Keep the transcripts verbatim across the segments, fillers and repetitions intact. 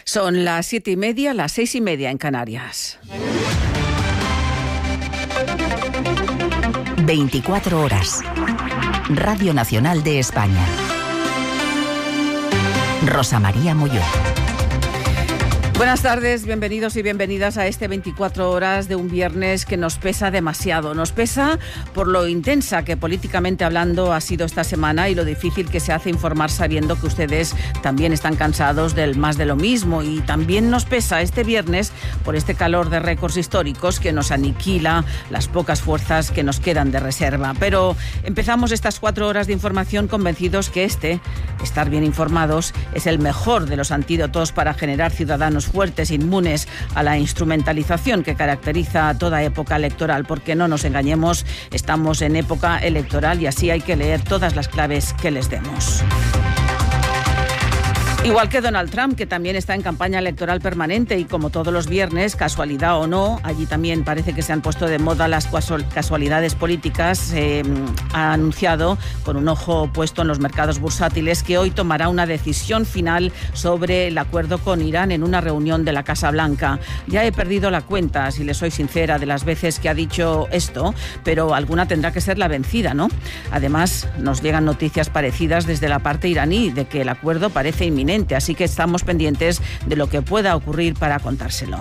Son las siete y media, las seis y media en Canarias. veinticuatro horas. Radio Nacional de España. Rosa María Molló. Buenas tardes, bienvenidos y bienvenidas a este veinticuatro horas de un viernes que nos pesa demasiado. Nos pesa por lo intensa que políticamente hablando ha sido esta semana y lo difícil que se hace informar sabiendo que ustedes también están cansados del más de lo mismo. Y también nos pesa este viernes por este calor de récords históricos que nos aniquila las pocas fuerzas que nos quedan de reserva. Pero empezamos estas cuatro horas de información convencidos que este, estar bien informados, es el mejor de los antídotos para generar ciudadanos fuertes, inmunes a la instrumentalización que caracteriza a toda época electoral, porque no nos engañemos, estamos en época electoral y así hay que leer todas las claves que les demos. Igual que Donald Trump, que también está en campaña electoral permanente y como todos los viernes, casualidad o no, allí también parece que se han puesto de moda las casualidades políticas, eh, ha anunciado con un ojo puesto en los mercados bursátiles que hoy tomará una decisión final sobre el acuerdo con Irán en una reunión de la Casa Blanca. Ya he perdido la cuenta, si le soy sincera, de las veces que ha dicho esto, pero alguna tendrá que ser la vencida, ¿no? Además, nos llegan noticias parecidas desde la parte iraní de que el acuerdo parece inminente. Así que estamos pendientes de lo que pueda ocurrir para contárselo.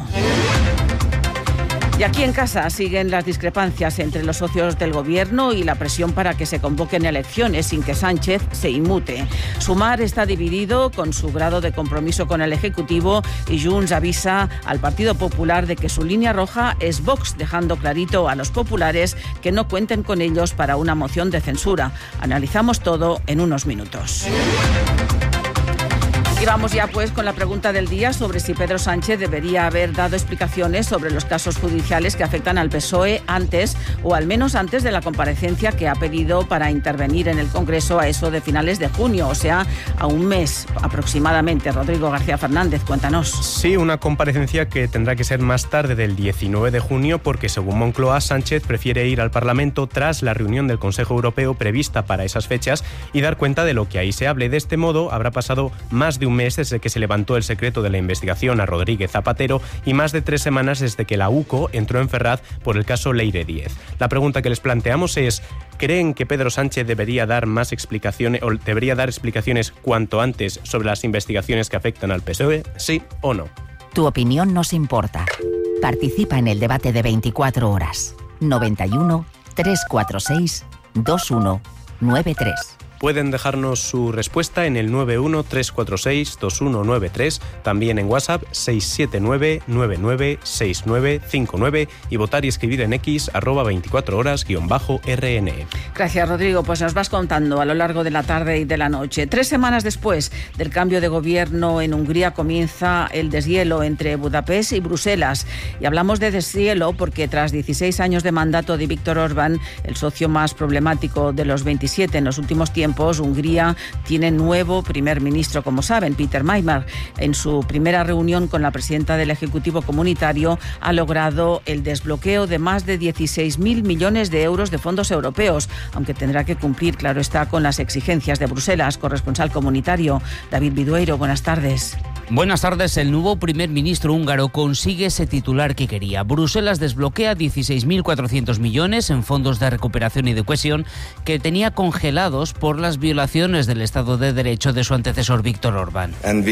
Y aquí en casa siguen las discrepancias entre los socios del gobierno y la presión para que se convoquen elecciones sin que Sánchez se inmute. Sumar está dividido con su grado de compromiso con el Ejecutivo y Junts avisa al Partido Popular de que su línea roja es Vox, dejando clarito a los populares que no cuenten con ellos para una moción de censura. Analizamos todo en unos minutos. Y vamos ya pues con la pregunta del día sobre si Pedro Sánchez debería haber dado explicaciones sobre los casos judiciales que afectan al P S O E antes o al menos antes de la comparecencia que ha pedido para intervenir en el Congreso a eso de finales de junio, o sea, a un mes aproximadamente. Rodrigo García Fernández, cuéntanos. Sí, una comparecencia que tendrá que ser más tarde del diecinueve de junio porque según Moncloa, Sánchez prefiere ir al Parlamento tras la reunión del Consejo Europeo prevista para esas fechas y dar cuenta de lo que ahí se hable. De este modo habrá pasado más de un mes desde que se levantó el secreto de la investigación a Rodríguez Zapatero y más de tres semanas desde que la UCO entró en Ferraz por el caso Leire Díez. La pregunta que les planteamos es: ¿creen que Pedro Sánchez debería dar más explicaciones o debería dar explicaciones cuanto antes sobre las investigaciones que afectan al P S O E? ¿Sí o no? Tu opinión nos importa. Participa en el debate de veinticuatro horas. noventa y uno, trescientos cuarenta y seis, veintiuno noventa y tres. Pueden dejarnos su respuesta en el nueve uno, tres cuatro seis, dos uno nueve tres, también en WhatsApp seis siete nueve, nueve nueve seis nueve cinco nueve y votar y escribir en X arroba veinticuatro horas guión bajo R N. Gracias, Rodrigo. Pues nos vas contando a lo largo de la tarde y de la noche. Tres semanas después del cambio de gobierno en Hungría comienza el deshielo entre Budapest y Bruselas. Y hablamos de deshielo porque tras dieciséis años de mandato de Viktor Orbán, el socio más problemático de los veintisiete en los últimos tiempos, Hungría tiene nuevo primer ministro, como saben, Peter Majmar. En su primera reunión con la presidenta del Ejecutivo Comunitario ha logrado el desbloqueo de más de dieciséis mil millones de euros de fondos europeos, aunque tendrá que cumplir, claro está, con las exigencias de Bruselas. Corresponsal comunitario, David Bidueiro, buenas tardes. Buenas tardes. El nuevo primer ministro húngaro consigue ese titular que quería. Bruselas desbloquea dieciséis mil cuatrocientos millones en fondos de recuperación y de cohesión que tenía congelados por las violaciones del Estado de Derecho de su antecesor Viktor Orbán.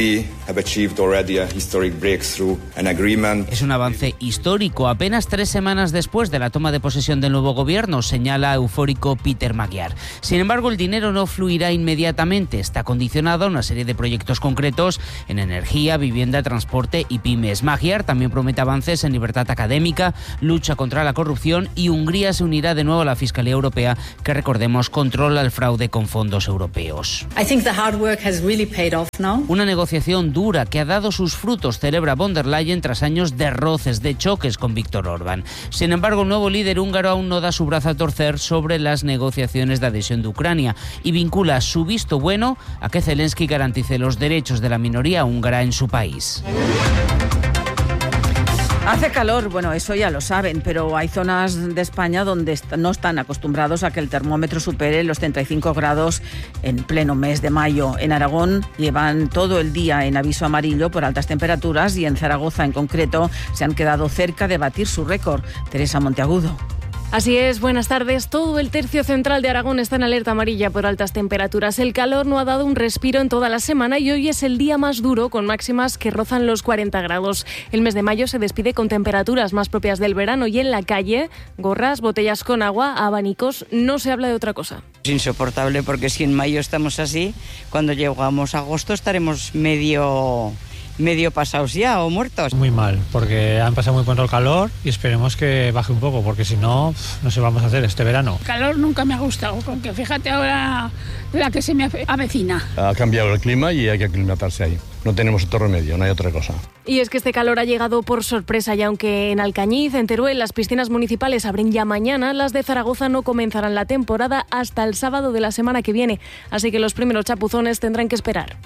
Es un avance histórico apenas tres semanas después de la toma de posesión del nuevo gobierno, señala eufórico Peter Magyar. Sin embargo, el dinero no fluirá inmediatamente. Está condicionado a una serie de proyectos concretos en energía, vivienda, transporte y pymes. Magyar también promete avances en libertad académica, lucha contra la corrupción y Hungría se unirá de nuevo a la Fiscalía Europea, que recordemos controla el fraude con fondos europeos. I think the hard work has really paid off now. Una negociación dura que ha dado sus frutos, celebra von der Leyen tras años de roces, de choques con Viktor Orbán. Sin embargo, el nuevo líder húngaro aún no da su brazo a torcer sobre las negociaciones de adhesión de Ucrania y vincula su visto bueno a que Zelensky garantice los derechos de la minoría húngara en su país. Hace calor, bueno, eso ya lo saben, pero hay zonas de España donde no están acostumbrados a que el termómetro supere los treinta y cinco grados en pleno mes de mayo. En Aragón llevan todo el día en aviso amarillo por altas temperaturas y en Zaragoza en concreto se han quedado cerca de batir su récord. Teresa Monteagudo. Así es, buenas tardes. Todo el tercio central de Aragón está en alerta amarilla por altas temperaturas. El calor no ha dado un respiro en toda la semana y hoy es el día más duro, con máximas que rozan los cuarenta grados. El mes de mayo se despide con temperaturas más propias del verano y en la calle, gorras, botellas con agua, abanicos, no se habla de otra cosa. Es insoportable porque si en mayo estamos así, cuando llegamos a agosto estaremos medio... medio pasados ya o muertos. Muy mal, porque han pasado muy pronto el calor y esperemos que baje un poco, porque si no, no sé qué vamos a hacer este verano. El calor nunca me ha gustado, porque fíjate ahora la que se me avecina. Ha cambiado el clima y hay que aclimatarse ahí. No tenemos otro remedio, no hay otra cosa. Y es que este calor ha llegado por sorpresa, y aunque en Alcañiz, en Teruel, las piscinas municipales abren ya mañana, las de Zaragoza no comenzarán la temporada hasta el sábado de la semana que viene. Así que los primeros chapuzones tendrán que esperar.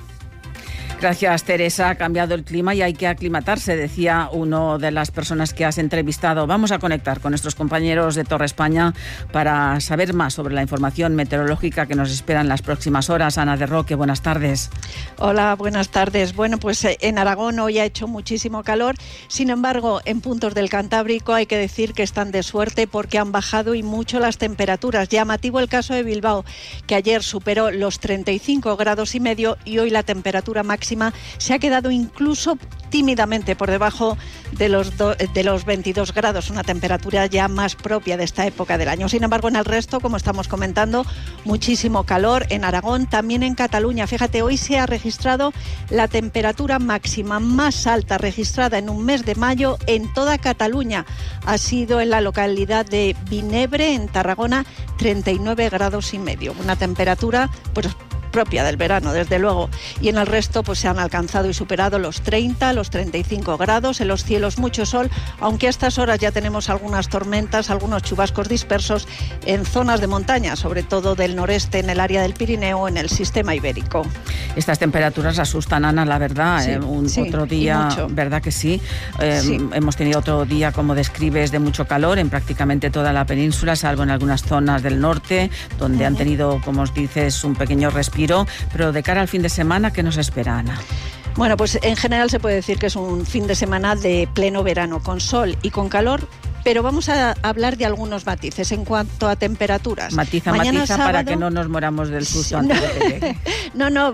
Gracias, Teresa. Ha cambiado el clima y hay que aclimatarse, decía uno de las personas que has entrevistado. Vamos a conectar con nuestros compañeros de Torre España para saber más sobre la información meteorológica que nos espera en las próximas horas. Ana de Roque, buenas tardes. Hola, buenas tardes. Bueno, pues en Aragón hoy ha hecho muchísimo calor. Sin embargo, en puntos del Cantábrico hay que decir que están de suerte porque han bajado y mucho las temperaturas. Llamativo el caso de Bilbao, que ayer superó los treinta y cinco grados y medio y hoy la temperatura máxima se ha quedado incluso tímidamente por debajo de los, do, de los veintidós grados, una temperatura ya más propia de esta época del año. Sin embargo, en el resto, como estamos comentando, muchísimo calor en Aragón, también en Cataluña. Fíjate, hoy se ha registrado la temperatura máxima más alta registrada en un mes de mayo en toda Cataluña. Ha sido en la localidad de Vinebre, en Tarragona, treinta y nueve grados y medio. Una temperatura, pues, propia del verano, desde luego. Y en el resto pues se han alcanzado y superado los treinta, los treinta y cinco grados, en los cielos mucho sol, aunque a estas horas ya tenemos algunas tormentas, algunos chubascos dispersos en zonas de montaña, sobre todo del noreste, en el área del Pirineo, en el sistema ibérico. Estas temperaturas asustan, Ana, la verdad. Sí, eh, un, sí, otro día, ¿verdad que sí? Eh, sí? Hemos tenido otro día, como describes, de mucho calor en prácticamente toda la península, salvo en algunas zonas del norte, donde uh-huh. han tenido, como os dices, un pequeño respiro. Pero de cara al fin de semana, ¿qué nos espera, Ana? Bueno, pues en general se puede decir que es un fin de semana de pleno verano, con sol y con calor, pero vamos a hablar de algunos matices en cuanto a temperaturas. Matiza, Mañana matiza sábado, para que no nos moramos del susto antes no, de que llegue. No, no,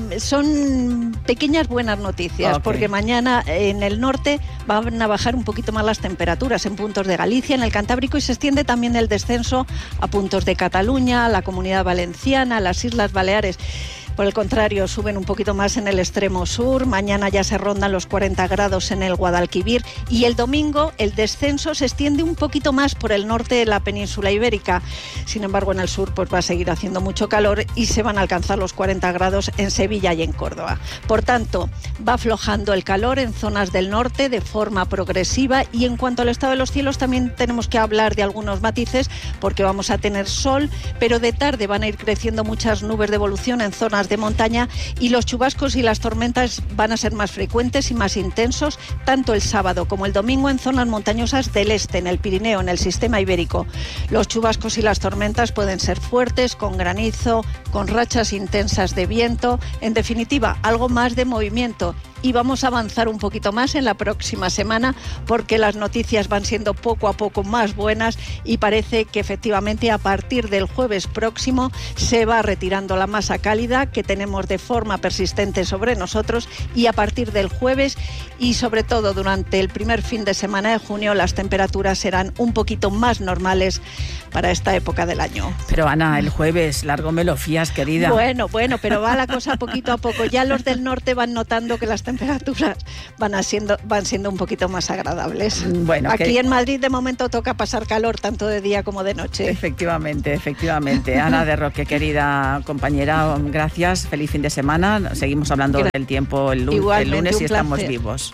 son pequeñas buenas noticias, okay. Porque mañana en el norte van a bajar un poquito más las temperaturas en puntos de Galicia, en el Cantábrico, y se extiende también el descenso a puntos de Cataluña, la Comunidad Valenciana, las Islas Baleares. Por el contrario, suben un poquito más en el extremo sur. Mañana ya se rondan los cuarenta grados en el Guadalquivir. Y el domingo el descenso se extiende un poquito más por el norte de la península ibérica. Sin embargo, en el sur pues va a seguir haciendo mucho calor y se van a alcanzar los cuarenta grados en Sevilla y en Córdoba. Por tanto, va aflojando el calor en zonas del norte de forma progresiva. Y en cuanto al estado de los cielos, también tenemos que hablar de algunos matices, porque vamos a tener sol, pero de tarde van a ir creciendo muchas nubes de evolución en zonas de montaña y los chubascos y las tormentas van a ser más frecuentes y más intensos tanto el sábado como el domingo en zonas montañosas del este, en el Pirineo, en el sistema ibérico. Los chubascos y las tormentas pueden ser fuertes, con granizo, con rachas intensas de viento, en definitiva, algo más de movimiento. Y vamos a avanzar un poquito más en la próxima semana porque las noticias van siendo poco a poco más buenas y parece que efectivamente a partir del jueves próximo se va retirando la masa cálida que tenemos de forma persistente sobre nosotros, y a partir del jueves y sobre todo durante el primer fin de semana de junio las temperaturas serán un poquito más normales para esta época del año. Pero Ana, el jueves, largo me lo fías, querida. Bueno, bueno, pero va la cosa poquito a poco. Ya los del norte van notando que las temperaturas van, siendo, van siendo un poquito más agradables. Bueno, aquí que... en Madrid de momento toca pasar calor tanto de día como de noche. Efectivamente, efectivamente. Ana de Roque, querida compañera, gracias, feliz fin de semana. Seguimos hablando Gra- del tiempo el, lun- el lunes y estamos vivos.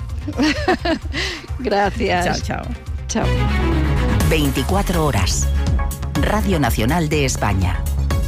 Gracias. Chao, chao. Chao. veinticuatro horas. Radio Nacional de España.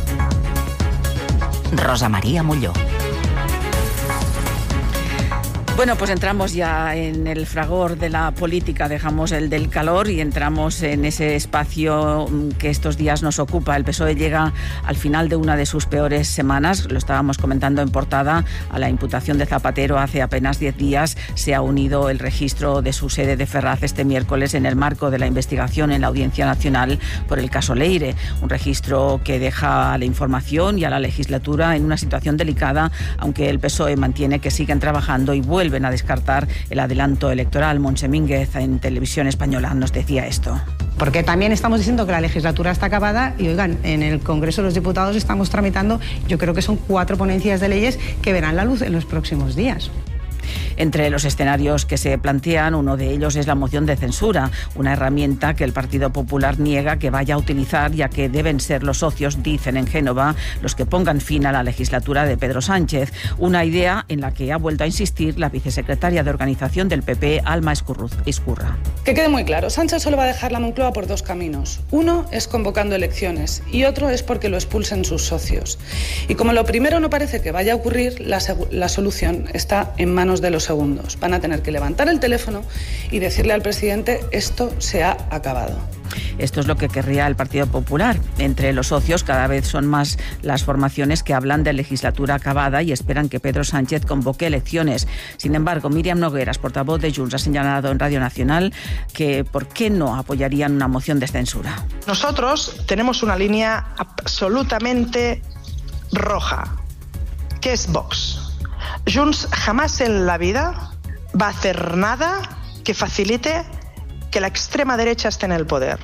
Rosa María Molló. Bueno, pues entramos ya en el fragor de la política, dejamos el del calor y entramos en ese espacio que estos días nos ocupa. El P S O E llega al final de una de sus peores semanas, lo estábamos comentando en portada, a la imputación de Zapatero hace apenas diez días se ha unido el registro de su sede de Ferraz este miércoles en el marco de la investigación en la Audiencia Nacional por el caso Leire, un registro que deja a la información y a la legislatura en una situación delicada, aunque el P S O E mantiene que siguen trabajando y vuelven vuelven a descartar el adelanto electoral. Montse Mínguez en Televisión Española nos decía esto. Porque también estamos diciendo que la legislatura está acabada y, oigan, en el Congreso de los Diputados estamos tramitando, yo creo que son cuatro ponencias de leyes que verán la luz en los próximos días. Entre los escenarios que se plantean, uno de ellos es la moción de censura, una herramienta que el Partido Popular niega que vaya a utilizar, ya que deben ser los socios, dicen en Génova, los que pongan fin a la legislatura de Pedro Sánchez. Una idea en la que ha vuelto a insistir la vicesecretaria de Organización del P P, Alma Escurra. Que quede muy claro, Sánchez solo va a dejar la Moncloa por dos caminos. Uno es convocando elecciones y otro es porque lo expulsen sus socios. Y como lo primero no parece que vaya a ocurrir, la, la solución está en manos de los segundos. Van a tener que levantar el teléfono y decirle al presidente: esto se ha acabado. Esto es lo que querría el Partido Popular. Entre los socios cada vez son más las formaciones que hablan de legislatura acabada y esperan que Pedro Sánchez convoque elecciones. Sin embargo, Míriam Nogueras, portavoz de Junts, ha señalado en Radio Nacional que ¿por qué no apoyarían una moción de censura? Nosotros tenemos una línea absolutamente roja, que es Vox. Junts jamás en la vida va a hacer nada que facilite que la extrema derecha esté en el poder.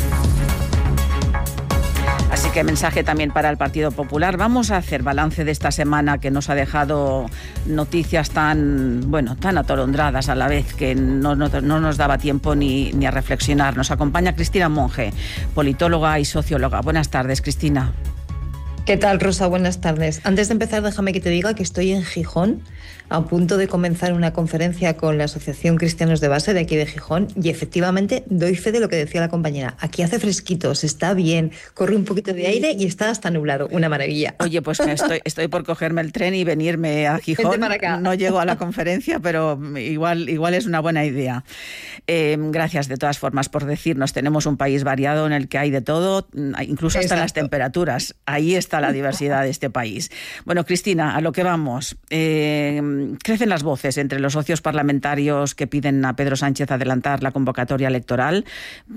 Así que mensaje también para el Partido Popular. Vamos a hacer balance de esta semana que nos ha dejado noticias tan, bueno, tan atolondradas a la vez que no, no, no nos daba tiempo ni, ni a reflexionar. Nos acompaña Cristina Monge, politóloga y socióloga. Buenas tardes, Cristina. ¿Qué tal, Rosa? Buenas tardes. Antes de empezar, déjame que te diga que estoy en Gijón, a punto de comenzar una conferencia con la Asociación Cristianos de Base de aquí de Gijón, y efectivamente doy fe de lo que decía la compañera. Aquí hace fresquito, se está bien, corre un poquito de aire y está hasta nublado. Una maravilla. Oye, pues estoy, estoy por cogerme el tren y venirme a Gijón. Vente para acá. No llego a la conferencia, pero igual, igual es una buena idea. Eh, gracias de todas formas por decirnos. Tenemos un país variado en el que hay de todo, incluso hasta en las temperaturas. Ahí está la diversidad de este país. Bueno, Cristina, a lo que vamos. Eh, crecen las voces entre los socios parlamentarios que piden a Pedro Sánchez adelantar la convocatoria electoral.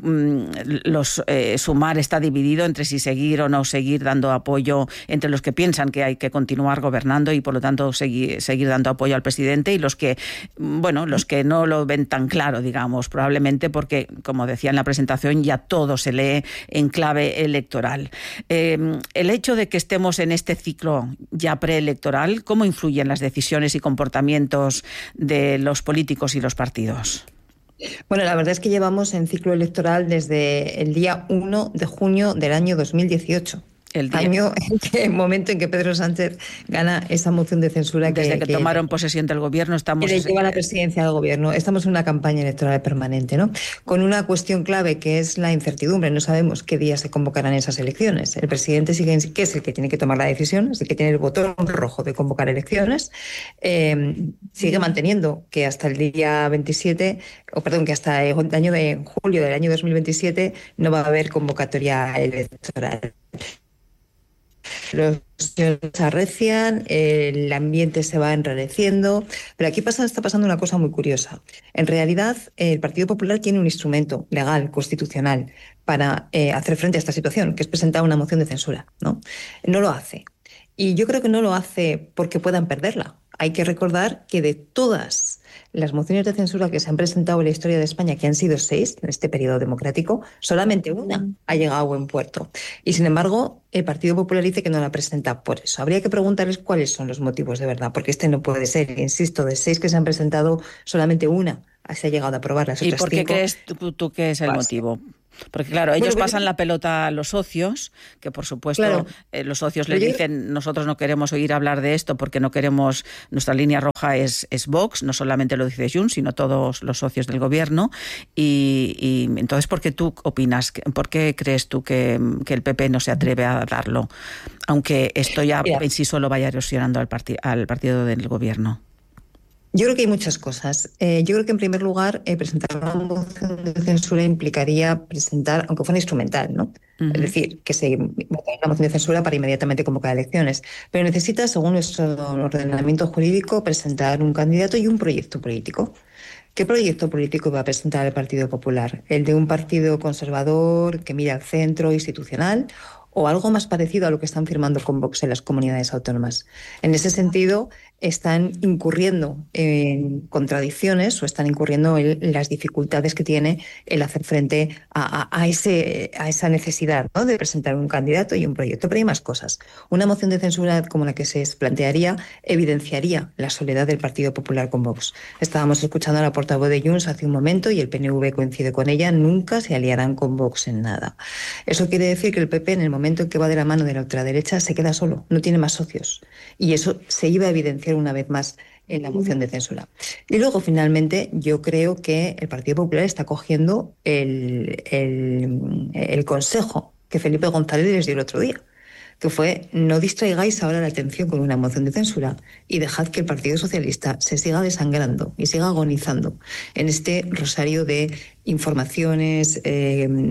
Los, eh, Sumar está dividido entre si seguir o no seguir dando apoyo, entre los que piensan que hay que continuar gobernando y por lo tanto seguir, seguir dando apoyo al presidente, y los que, bueno, los que no lo ven tan claro, digamos, probablemente porque, como decía en la presentación, ya todo se lee en clave electoral. Eh, el hecho de que estemos en este ciclo ya preelectoral, ¿cómo influyen las decisiones y comportamientos de los políticos y los partidos? Bueno, la verdad es que llevamos en ciclo electoral desde el día uno de junio del año dos mil dieciocho. El día. Año en que, el momento en que Pedro Sánchez gana esa moción de censura. Desde que, que, que tomaron posesión del gobierno estamos... Que le lleva la presidencia del gobierno. Estamos en una campaña electoral permanente, ¿no? Con una cuestión clave que es la incertidumbre. No sabemos qué día se convocarán esas elecciones. El presidente sigue, que es el que tiene que tomar la decisión, es el que tiene el botón rojo de convocar elecciones. Eh, sigue manteniendo que hasta el día veintisiete, o perdón, que hasta el año de julio del año dos mil veintisiete no va a haber convocatoria electoral. Los se arrecian, el ambiente se va enrareciendo, pero aquí pasa, está pasando una cosa muy curiosa. En realidad, el Partido Popular tiene un instrumento legal, constitucional, para eh, hacer frente a esta situación, que es presentar una moción de censura, ¿no? No lo hace. Y yo creo que no lo hace porque puedan perderla. Hay que recordar que de todas las mociones de censura que se han presentado en la historia de España, que han sido seis en este periodo democrático, solamente una ha llegado a buen puerto. Y sin embargo, el Partido Popular dice que no la presenta por eso. Habría que preguntarles cuáles son los motivos de verdad, porque este no puede ser. Insisto, de seis que se han presentado, solamente una se ha llegado a aprobar. Las ¿Y otras por qué cinco, crees tú, tú que es el pues, motivo? Porque claro, ellos bueno, pasan la pelota a los socios, que por supuesto claro, eh, los socios les yo, dicen nosotros no queremos oír hablar de esto porque no queremos, nuestra línea roja es, es Vox, no solamente lo dice Junts, sino todos los socios del gobierno. Y, y entonces, ¿por qué tú opinas? ¿Por qué crees tú que, que el P P no se atreve a darlo? Aunque esto ya en sí solo vaya erosionando al, parti- al partido del gobierno. Yo creo que hay muchas cosas. Eh, yo creo que en primer lugar eh, presentar una moción de censura implicaría presentar, aunque fuera instrumental, ¿no? Uh-huh. Es decir, que se vota una moción de censura para inmediatamente convocar elecciones. Pero necesita, según nuestro ordenamiento jurídico, presentar un candidato y un proyecto político. ¿Qué proyecto político va a presentar el Partido Popular? ¿El de un partido conservador que mira al centro institucional o algo más parecido a lo que están firmando con Vox en las comunidades autónomas? En ese sentido, están incurriendo en contradicciones o están incurriendo en las dificultades que tiene el hacer frente a, a, a, ese, a esa necesidad, ¿no?, de presentar un candidato y un proyecto. Pero hay más cosas. Una moción de censura como la que se plantearía evidenciaría la soledad del Partido Popular con Vox. Estábamos escuchando a la portavoz de Junts hace un momento y el P N V coincide con ella. Nunca se aliarán con Vox en nada. Eso quiere decir que el P P, en el momento en que va de la mano de la ultraderecha, se queda solo, no tiene más socios. Y eso se iba a evidenciar una vez más en la moción de censura. Y luego, finalmente, yo creo que el Partido Popular está cogiendo el, el, el consejo que Felipe González les dio el otro día, que fue: no distraigáis ahora la atención con una moción de censura y dejad que el Partido Socialista se siga desangrando y siga agonizando en este rosario de informaciones, eh,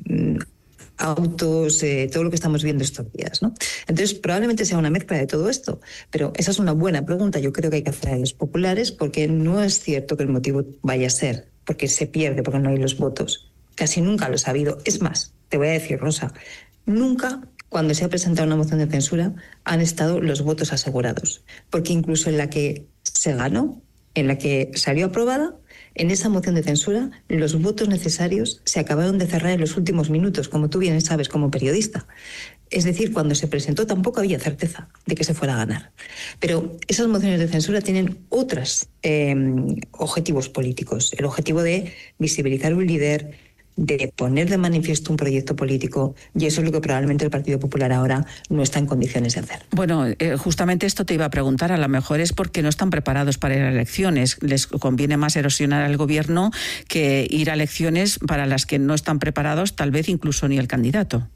autos, eh, todo lo que estamos viendo estos días, ¿no? Entonces, probablemente sea una mezcla de todo esto, pero esa es una buena pregunta. Yo creo que hay que hacer a los populares, porque no es cierto que el motivo vaya a ser porque se pierde, porque no hay los votos. Casi nunca los ha habido. Es más, te voy a decir, Rosa, nunca, cuando se ha presentado una moción de censura, han estado los votos asegurados, porque incluso en la que se ganó, en la que salió aprobada, en esa moción de censura, los votos necesarios se acabaron de cerrar en los últimos minutos, como tú bien sabes como periodista. Es decir, cuando se presentó tampoco había certeza de que se fuera a ganar. Pero esas mociones de censura tienen otros eh, objetivos políticos. El objetivo de visibilizar un líder, de poner de manifiesto un proyecto político, y eso es lo que probablemente el Partido Popular ahora no está en condiciones de hacer. Bueno, eh, justamente esto te iba a preguntar. A lo mejor es porque no están preparados para ir a elecciones. Les conviene más erosionar al gobierno que ir a elecciones para las que no están preparados, tal vez incluso ni el candidato.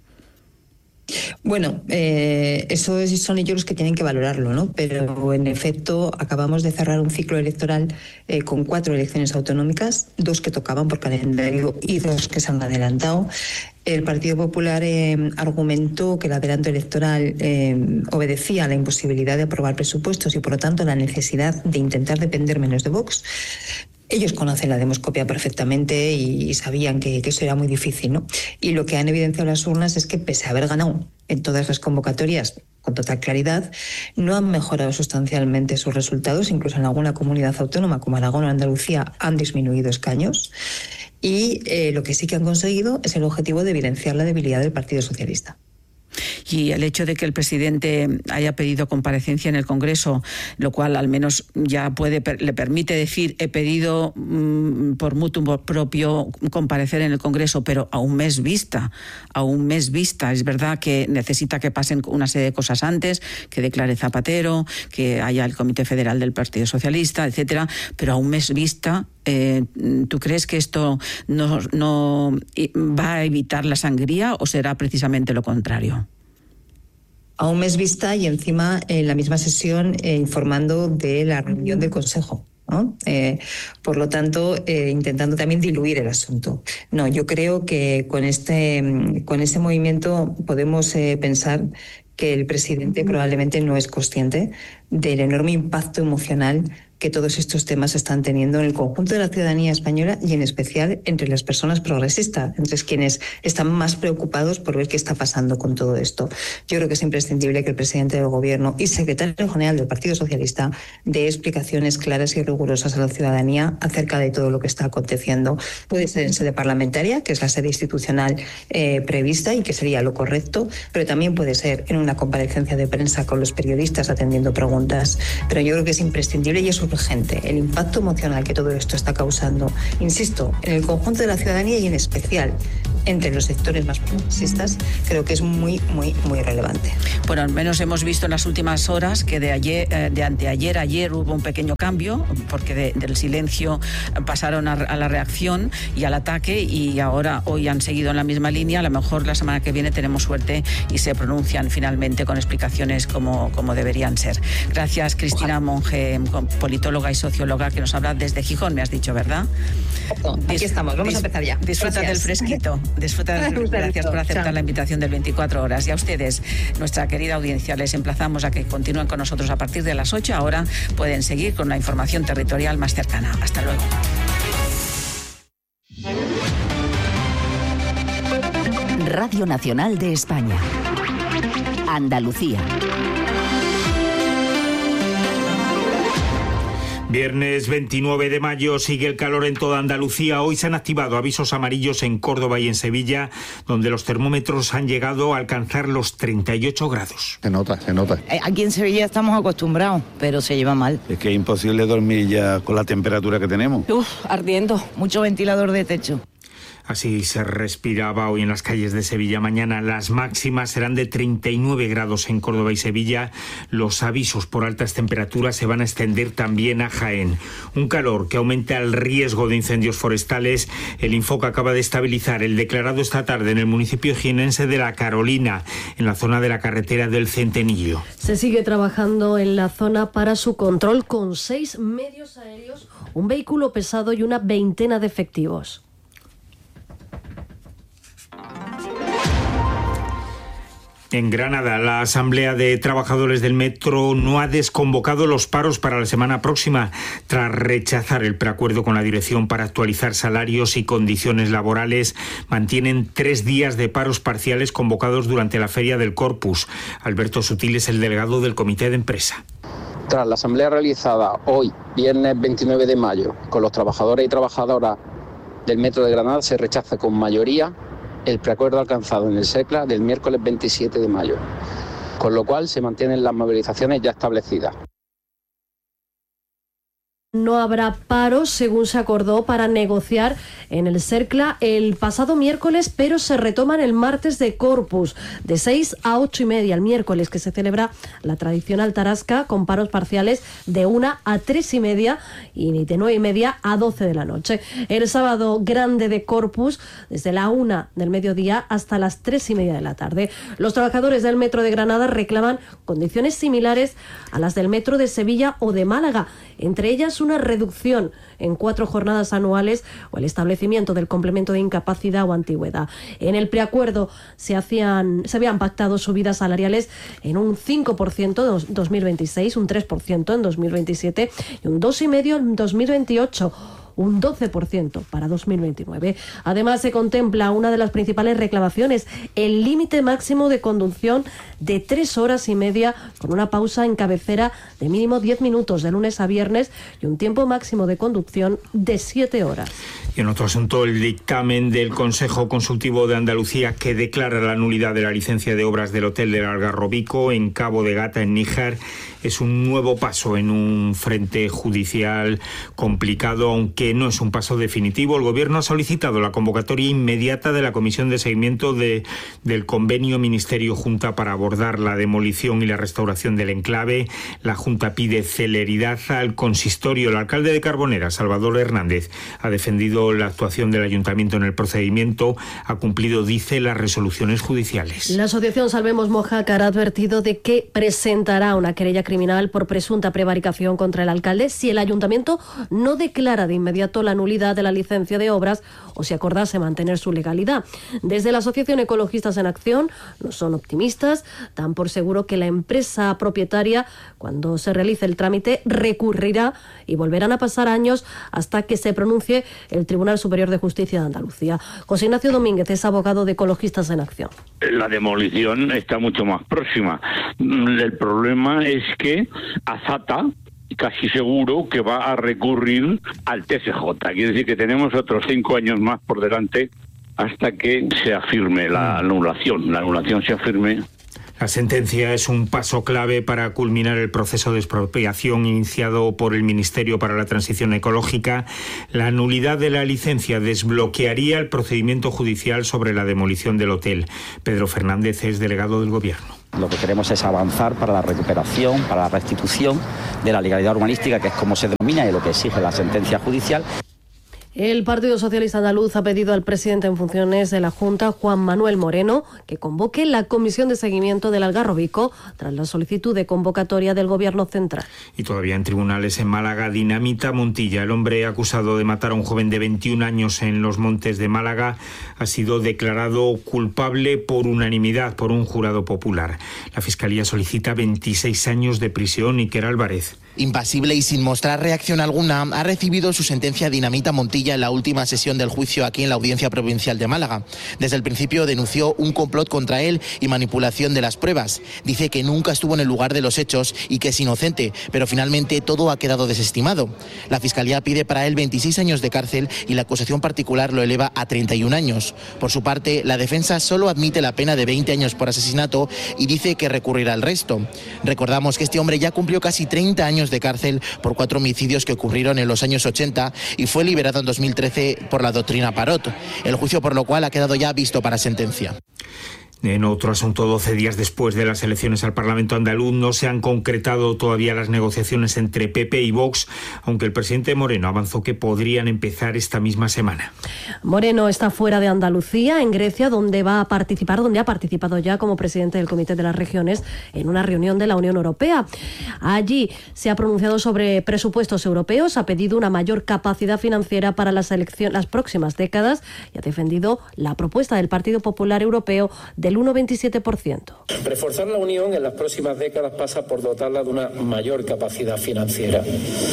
Bueno, eh, eso es, son ellos los que tienen que valorarlo, ¿no? Pero en efecto acabamos de cerrar un ciclo electoral eh, con cuatro elecciones autonómicas, dos que tocaban por calendario y dos que se han adelantado. El Partido Popular eh, argumentó que el adelanto electoral eh, obedecía a la imposibilidad de aprobar presupuestos y, por lo tanto, la necesidad de intentar depender menos de Vox. Ellos conocen la demoscopia perfectamente y sabían que, que eso era muy difícil, ¿no? Y lo que han evidenciado las urnas es que, pese a haber ganado en todas las convocatorias con total claridad, no han mejorado sustancialmente sus resultados. Incluso en alguna comunidad autónoma como Aragón o Andalucía han disminuido escaños. Y eh, lo que sí que han conseguido es el objetivo de evidenciar la debilidad del Partido Socialista. Y el hecho de que el presidente haya pedido comparecencia en el Congreso, lo cual al menos ya puede le permite decir: he pedido mmm, por mutuo propio comparecer en el Congreso, pero a un mes vista, a un mes vista. Es verdad que necesita que pasen una serie de cosas antes, que declare Zapatero, que haya el Comité Federal del Partido Socialista, etcétera, pero a un mes vista. Eh, ¿Tú crees que esto no, no va a evitar la sangría o será precisamente lo contrario? A un mes vista y encima en la misma sesión eh, informando de la reunión del Consejo, ¿no? Eh, por lo tanto, eh, intentando también diluir el asunto. No, yo creo que con este, con este movimiento podemos eh, pensar que el presidente probablemente no es consciente del enorme impacto emocional que todos estos temas están teniendo en el conjunto de la ciudadanía española y en especial entre las personas progresistas, entre quienes están más preocupados por ver qué está pasando con todo esto. Yo creo que es imprescindible que el presidente del Gobierno y secretario general del Partido Socialista dé explicaciones claras y rigurosas a la ciudadanía acerca de todo lo que está aconteciendo. Puede ser en sede parlamentaria, que es la sede institucional eh, prevista y que sería lo correcto, pero también puede ser en una comparecencia de prensa con los periodistas atendiendo preguntas. Pero yo creo que es imprescindible y es urgente el impacto emocional que todo esto está causando, insisto, en el conjunto de la ciudadanía y en especial entre los sectores más progresistas, creo que es muy, muy, muy relevante. Bueno, al menos hemos visto en las últimas horas que de ayer, de anteayer, ayer hubo un pequeño cambio, porque de, del silencio pasaron a, a la reacción y al ataque, y ahora hoy han seguido en la misma línea. A lo mejor la semana que viene tenemos suerte y se pronuncian finalmente con explicaciones como, como deberían ser. Gracias, Cristina Monge, politóloga y socióloga, que nos habla desde Gijón, me has dicho, ¿verdad? Aquí estamos, vamos a empezar ya. Disfruta del fresquito. Disfruta del fresquito. Gracias por aceptar Chao. La invitación del veinticuatro horas. Y a ustedes, nuestra querida audiencia, les emplazamos a que continúen con nosotros a partir de las ocho. Ahora pueden seguir con la información territorial más cercana. Hasta luego. Radio Nacional de España. Andalucía. Viernes veintinueve de mayo, sigue el calor en toda Andalucía. Hoy se han activado avisos amarillos en Córdoba y en Sevilla, donde los termómetros han llegado a alcanzar los treinta y ocho grados. Se nota, se nota. Aquí en Sevilla estamos acostumbrados, pero se lleva mal. Es que es imposible dormir ya con la temperatura que tenemos. Uf, ardiendo. Mucho ventilador de techo. Así se respiraba hoy en las calles de Sevilla. Mañana las máximas serán de treinta y nueve grados en Córdoba y Sevilla. Los avisos por altas temperaturas se van a extender también a Jaén. Un calor que aumenta el riesgo de incendios forestales. El Infoca acaba de estabilizar el declarado esta tarde en el municipio jienense de La Carolina, en la zona de la carretera del Centenillo. Se sigue trabajando en la zona para su control con seis medios aéreos, un vehículo pesado y una veintena de efectivos. En Granada, la Asamblea de Trabajadores del Metro no ha desconvocado los paros para la semana próxima, tras rechazar el preacuerdo con la dirección para actualizar salarios y condiciones laborales. Mantienen tres días de paros parciales convocados durante la Feria del Corpus. Alberto Sutil es el delegado del Comité de Empresa. Tras la asamblea realizada hoy, viernes veintinueve de mayo, con los trabajadores y trabajadoras del Metro de Granada, se rechaza con mayoría el preacuerdo alcanzado en el SECLA del miércoles veintisiete de mayo, con lo cual se mantienen las movilizaciones ya establecidas. No habrá paros, según se acordó, para negociar en el SECLA el pasado miércoles, pero se retoman el martes de Corpus, de seis a ocho y media, el miércoles, que se celebra la tradicional tarasca, con paros parciales de una a tres y media y de nueve y media a doce de la noche. El sábado grande de Corpus, desde la una del mediodía hasta las tres y media de la tarde. Los trabajadores del Metro de Granada reclaman condiciones similares a las del Metro de Sevilla o de Málaga, entre ellas una reducción en cuatro jornadas anuales o el establecimiento del complemento de incapacidad o antigüedad. En el preacuerdo se hacían, se habían pactado subidas salariales en un cinco por ciento en dos mil veintiséis, un tres por ciento en dos mil veintisiete y un dos coma cinco por ciento en dos mil veintiocho. Un doce por ciento para dos mil veintinueve. Además, se contempla una de las principales reclamaciones, el límite máximo de conducción de tres horas y media, con una pausa en cabecera de mínimo diez minutos de lunes a viernes y un tiempo máximo de conducción de siete horas. Y en otro asunto, el dictamen del Consejo Consultivo de Andalucía, que declara la nulidad de la licencia de obras del Hotel del Algarrobico en Cabo de Gata, en Níjar, es un nuevo paso en un frente judicial complicado, aunque no es un paso definitivo. El Gobierno ha solicitado la convocatoria inmediata de la Comisión de Seguimiento de, del Convenio Ministerio-Junta para abordar la demolición y la restauración del enclave. La Junta pide celeridad al consistorio. El alcalde de Carbonera, Salvador Hernández, ha defendido la actuación del Ayuntamiento en el procedimiento. Ha cumplido, dice, las resoluciones judiciales. La asociación Salvemos Mojácar ha advertido de que presentará una querella criminal por presunta prevaricación contra el alcalde si el ayuntamiento no declara de inmediato la nulidad de la licencia de obras o si acordase mantener su legalidad. Desde la Asociación Ecologistas en Acción no son optimistas, dan por seguro que la empresa propietaria, cuando se realice el trámite, recurrirá y volverán a pasar años hasta que se pronuncie el Tribunal Superior de Justicia de Andalucía. José Ignacio Domínguez es abogado de Ecologistas en Acción. La demolición está mucho más próxima. El problema es que Azata casi seguro que va a recurrir al T C J. Quiere decir que tenemos otros cinco años más por delante hasta que se afirme la anulación. La anulación se afirme. La sentencia es un paso clave para culminar el proceso de expropiación iniciado por el Ministerio para la Transición Ecológica. La nulidad de la licencia desbloquearía el procedimiento judicial sobre la demolición del hotel. Pedro Fernández es delegado del Gobierno. Lo que queremos es avanzar para la recuperación, para la restitución de la legalidad urbanística, que es como se denomina y lo que exige la sentencia judicial. El Partido Socialista Andaluz ha pedido al presidente en funciones de la Junta, Juan Manuel Moreno, que convoque la comisión de seguimiento del Algarrobico tras la solicitud de convocatoria del Gobierno central. Y todavía en tribunales en Málaga, Dinamita Montilla, el hombre acusado de matar a un joven de veintiún años en los Montes de Málaga, ha sido declarado culpable por unanimidad por un jurado popular. La Fiscalía solicita veintiséis años de prisión. Iker Álvarez. Impasible y sin mostrar reacción alguna, ha recibido su sentencia Dinamita Montilla en la última sesión del juicio aquí en la Audiencia Provincial de Málaga. Desde el principio denunció un complot contra él y manipulación de las pruebas. Dice que nunca estuvo en el lugar de los hechos y que es inocente, pero finalmente todo ha quedado desestimado. La Fiscalía pide para él veintiséis años de cárcel y la acusación particular lo eleva a treinta y un años. Por su parte, la defensa solo admite la pena de veinte años por asesinato y dice que recurrirá al resto. Recordamos que este hombre ya cumplió casi treinta años de cárcel por cuatro homicidios que ocurrieron en los años ochenta y fue liberado en dos mil trece por la doctrina Parot. El juicio por lo cual ha quedado ya visto para sentencia. En otro asunto, doce días después de las elecciones al Parlamento andaluz, no se han concretado todavía las negociaciones entre P P y Vox, aunque el presidente Moreno avanzó que podrían empezar esta misma semana. Moreno está fuera de Andalucía, en Grecia, donde va a participar, donde ha participado ya como presidente del Comité de las Regiones en una reunión de la Unión Europea. Allí se ha pronunciado sobre presupuestos europeos, ha pedido una mayor capacidad financiera para las elecciones, las próximas décadas y ha defendido la propuesta del Partido Popular Europeo de el uno coma veintisiete por ciento. Reforzar la Unión en las próximas décadas pasa por dotarla de una mayor capacidad financiera.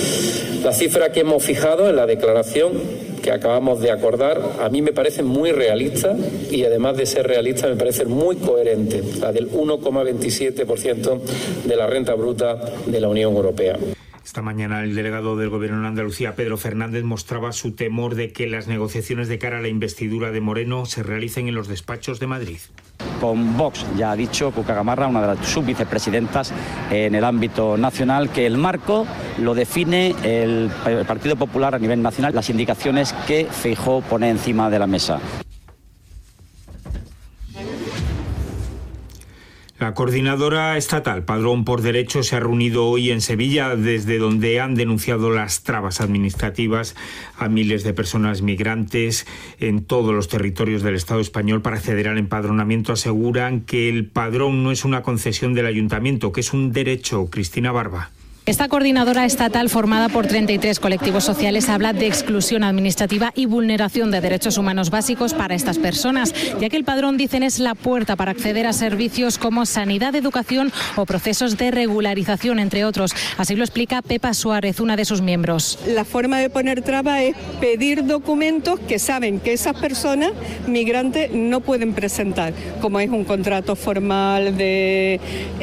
La cifra que hemos fijado en la declaración que acabamos de acordar a mí me parece muy realista y además de ser realista me parece muy coherente, la del uno coma veintisiete por ciento de la renta bruta de la Unión Europea. Esta mañana el delegado del Gobierno en Andalucía, Pedro Fernández, mostraba su temor de que las negociaciones de cara a la investidura de Moreno se realicen en los despachos de Madrid. Con Vox ya ha dicho Cuca Gamarra, una de las subvicepresidentas en el ámbito nacional, que el marco lo define el Partido Popular a nivel nacional, las indicaciones que Feijóo pone encima de la mesa. La coordinadora estatal Padrón por Derecho se ha reunido hoy en Sevilla, desde donde han denunciado las trabas administrativas a miles de personas migrantes en todos los territorios del Estado español para acceder al empadronamiento. Aseguran que el padrón no es una concesión del ayuntamiento, que es un derecho. Cristina Barba. Esta coordinadora estatal, formada por treinta y tres colectivos sociales, habla de exclusión administrativa y vulneración de derechos humanos básicos para estas personas, ya que el padrón, dicen, es la puerta para acceder a servicios como sanidad, educación o procesos de regularización, entre otros. Así lo explica Pepa Suárez, una de sus miembros. La forma de poner traba es pedir documentos que saben que esas personas migrantes no pueden presentar, como es un contrato formal de,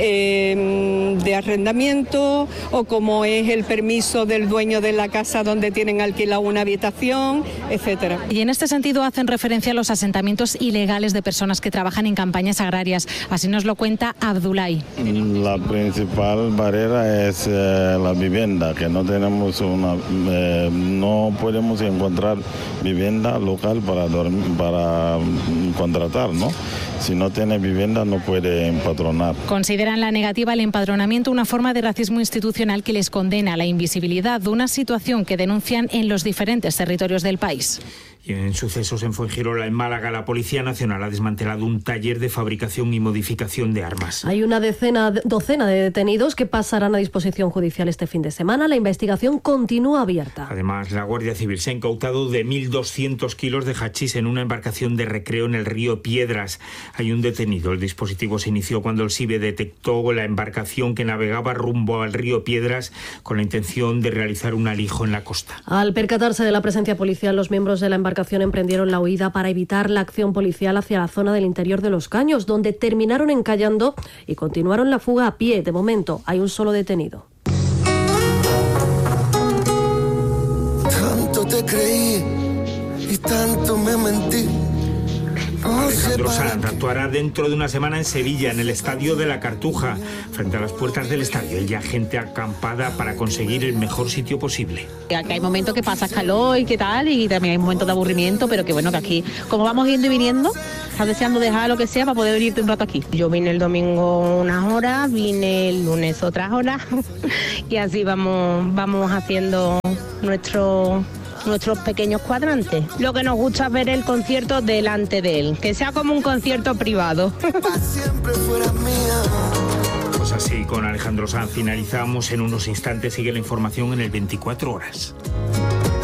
eh, de arrendamiento, o como es el permiso del dueño de la casa donde tienen alquilado una habitación, etcétera. Y en este sentido hacen referencia a los asentamientos ilegales de personas que trabajan en campañas agrarias. Así nos lo cuenta Abdulay. La principal barrera es eh, la vivienda, que no tenemos una, eh, no podemos encontrar vivienda local para dormir, para contratar, ¿no? Si no tiene vivienda no puede empadronar. Consideran la negativa al empadronamiento una forma de racismo institucional que les condena a la invisibilidad de una situación que denuncian en los diferentes territorios del país. Y en sucesos en Fuengirola, en Málaga, la Policía Nacional ha desmantelado un taller de fabricación y modificación de armas. Hay una decena, docena de detenidos que pasarán a disposición judicial este fin de semana. La investigación continúa abierta. Además, la Guardia Civil se ha incautado de mil doscientos kilos de hachís en una embarcación de recreo en el río Piedras. Hay un detenido. El dispositivo se inició cuando el SIBE detectó la embarcación que navegaba rumbo al río Piedras con la intención de realizar un alijo en la costa. Al percatarse de la presencia policial, los miembros de la embarcación emprendieron la huida para evitar la acción policial hacia la zona del interior de Los Caños, donde terminaron encallando y continuaron la fuga a pie. De momento hay un solo detenido. Tanto te creí y tanto me mentí. Alejandro Sanz actuará dentro de una semana en Sevilla, en el Estadio de la Cartuja, frente a las puertas del estadio. Hay ya gente acampada para conseguir el mejor sitio posible. Aquí hay momentos que pasa calor y qué tal, y también hay momentos de aburrimiento, pero que bueno, que aquí, como vamos yendo y viniendo, estás deseando dejar lo que sea para poder venirte un rato aquí. Yo vine el domingo unas horas, vine el lunes otras horas, y así vamos, vamos haciendo nuestro... nuestros pequeños cuadrantes. Lo que nos gusta es ver el concierto delante de él, que sea como un concierto privado. Pues así, con Alejandro Sanz finalizamos. En unos instantes sigue la información en el veinticuatro horas.